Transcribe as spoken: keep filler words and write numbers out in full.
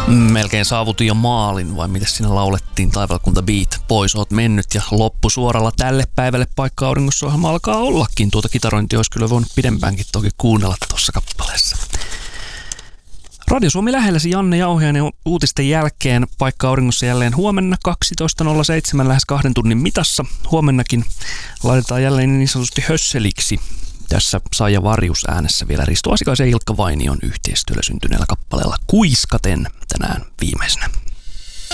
Melkein saavutin jo maalin, vai miten siinä laulettiin Taivalkunta Beat, pois oot mennyt ja loppusuoralla tälle päivälle paikka auringossa ohjelma alkaa ollakin. Tuota kitarointia olisi kyllä voinut pidempäänkin toki kuunnella tuossa kappaleessa. Radio Suomi lähelläsi Janne Jauhiainen uutisten jälkeen paikka auringossa jälleen huomenna kaksitoista nolla seitsemän lähes kahden tunnin mitassa. Huomennakin laitetaan jälleen niin sanotusti hösseliksi. Tässä Saija Varjus äänessä vielä Risto Asikaisen ja Ilkka Vainion yhteistyöllä syntyneellä kappaleella Kuiskaten tänään viimeisenä.